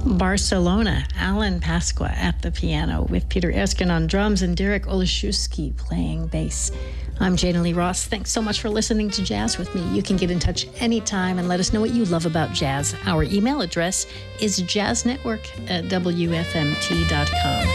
Barcelona, Alan Pasqua at the piano with Peter Erskine on drums and Derek Olszewski playing bass. I'm Jana Lee Ross. Thanks so much for listening to Jazz with me. You can get in touch anytime and let us know what you love about jazz. Our email address is jazznetwork@wfmt.com.